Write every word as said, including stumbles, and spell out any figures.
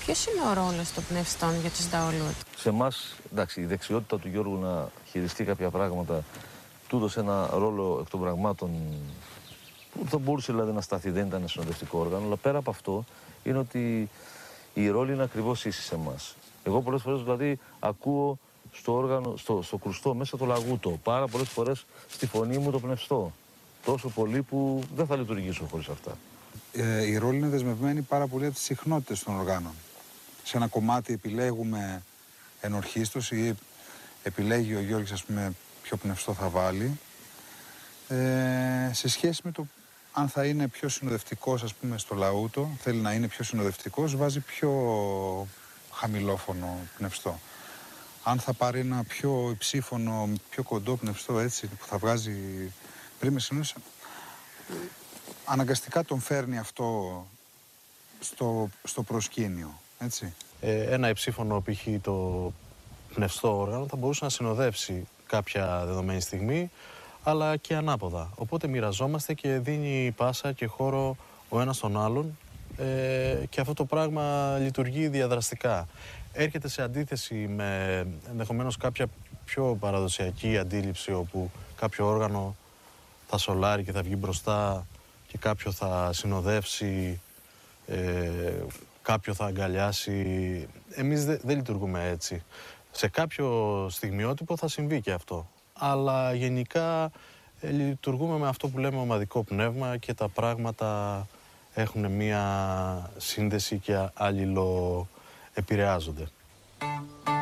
Ποιος είναι ο ρόλος των πνευστών για τους Νταολούτ? Σε εμάς, εντάξει, η δεξιότητα του Γιώργου να χειριστεί κάποια πράγματα του έδωσε ένα ρόλο εκ των πραγμάτων που θα μπορούσε δηλαδή να σταθεί, δεν ήταν συνοδευτικό όργανο, αλλά πέρα από αυτό είναι ότι η ρόλη είναι ακριβώς ίση σε εμάς. Εγώ πολλές φορές δηλαδή ακούω στο, όργανο, στο, στο κρουστό μέσα το λαγούτο, πάρα πολλές φορές στη φωνή μου το πνευστό. Τόσο πολύ που δεν θα λειτουργήσω χωρίς αυτά. Ε, η ρόλη είναι δεσμευμένη πάρα πολύ από τις συχνότητες των οργάνων. Σε ένα κομμάτι επιλέγουμε ενορχίστρωση ή επιλέγει ο Γιώργης, ας πούμε, ποιο πνευστό θα βάλει. Ε, σε σχέση με το αν θα είναι πιο συνοδευτικός, ας πούμε, στο λαούτο, θέλει να είναι πιο συνοδευτικός, βάζει πιο χαμηλόφωνο πνευστό. Αν θα πάρει ένα πιο υψήφωνο, πιο κοντό πνευστό, έτσι, που θα βγάζει πριν συνήθως, αναγκαστικά τον φέρνει αυτό στο, στο προσκήνιο, έτσι. Ε, ένα υψήφωνο π.χ. το πνευστό όργανο θα μπορούσε να συνοδεύσει κάποια δεδομένη στιγμή, αλλά και ανάποδα. Οπότε μοιραζόμαστε και δίνει πάσα και χώρο ο ένας τον άλλον ε, και αυτό το πράγμα λειτουργεί διαδραστικά. Έρχεται σε αντίθεση με ενδεχομένως κάποια πιο παραδοσιακή αντίληψη όπου κάποιο όργανο θα σολάρει και θα βγει μπροστά και κάποιο θα συνοδεύσει, ε, κάποιο θα αγκαλιάσει. Εμείς δεν δε λειτουργούμε έτσι. Σε κάποιο στιγμιότυπο θα συμβεί και αυτό. Αλλά γενικά ε, λειτουργούμε με αυτό που λέμε ομαδικό πνεύμα και τα πράγματα έχουν μία σύνδεση και αλληλοεπηρεάζονται.